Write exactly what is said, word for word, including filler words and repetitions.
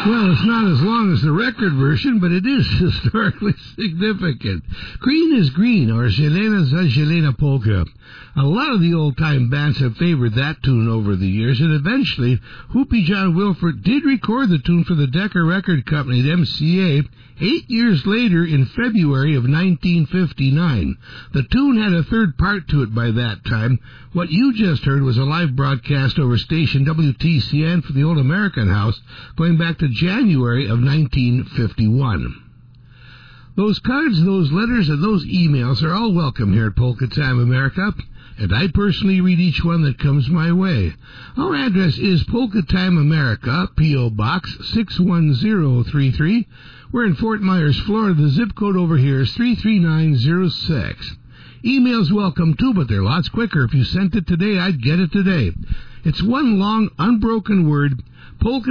Well, it's not as long as the record version, but it is historically significant. Green is Green, or Zielona za Zielona Polka. A lot of the old-time bands have favored that tune over the years, and eventually, Whoopie John Wilford did record the tune for the Decca Record Company at M C A eight years later in February of nineteen fifty-nine. The tune had a third part to it by that time. What you just heard was a live broadcast over station W T C N for the Old American House, going back to January of nineteen fifty-one. Those cards, those letters, and those emails are all welcome here at Polka Time America, and I personally read each one that comes my way. Our address is Polka Time America, P O. Box six one zero three three. We're in Fort Myers, Florida. The zip code over here is three three nine zero six. Emails welcome too, but they're lots quicker. If you sent it today, I'd get it today. It's one long, unbroken word, Polka